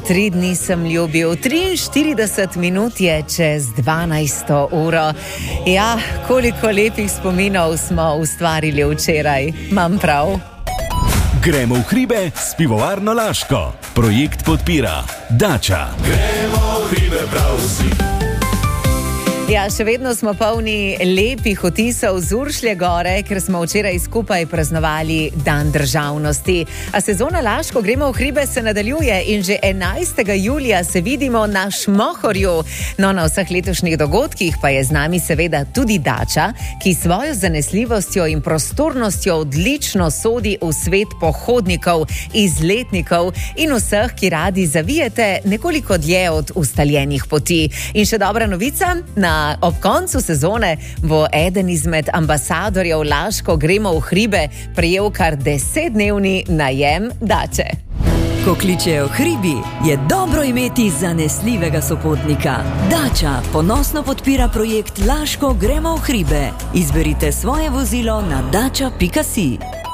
3 dni sem ljubil, 43 minut je čez 12. uro. Ja, koliko lepih spominov smo ustvarili včeraj, imam prav. Gremo v hribe s pivovarno Laško. Projekt podpira Dača. Gremo v hribe prav vsi. Ja, še vedno smo polni lepih vtisov z Uršlje gore, ker smo včeraj skupaj praznovali Dan državnosti. A sezona Laško Gremo v hribe se nadaljuje in že 11. julija se vidimo na Šmohorju. No, na vseh letošnjih dogodkih pa je z nami seveda tudi Dača, ki svojo zanesljivostjo in prostornostjo odlično sodi v svet pohodnikov, izletnikov in vseh, ki radi zavijete nekoliko dlje od ustaljenih poti. In še dobra novica, ob koncu sezone bo eden izmed ambasadorjev Laško Gremo v hribe prejel kar 10-dnevni najem dače. Ko kličejo hribi, je dobro imeti zanesljivega sopotnika. Dača ponosno podpira projekt Laško Gremo v hribe. Izberite svoje vozilo na dača.si.